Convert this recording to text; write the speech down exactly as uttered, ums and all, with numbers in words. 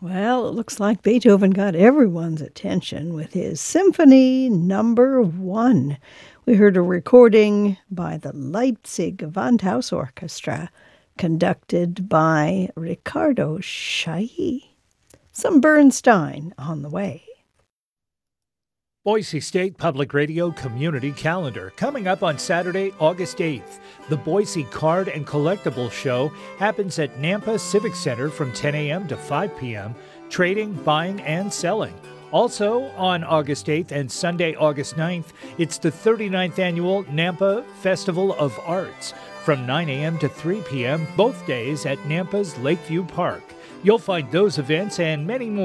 Well, it looks like Beethoven got everyone's attention with his Symphony Number One. We heard a recording by the Leipzig Gewandhaus Orchestra, conducted by Riccardo Chailly. Some Bernstein on the way. Boise State Public Radio Community Calendar. Coming up on Saturday, August eighth, the Boise Card and Collectibles Show happens at Nampa Civic Center from ten a.m. to five p.m., trading, buying, and selling. Also on August eighth and Sunday, August ninth, it's the thirty-ninth Annual Nampa Festival of Arts from nine a.m. to three p.m., both days at Nampa's Lakeview Park. You'll find those events and many more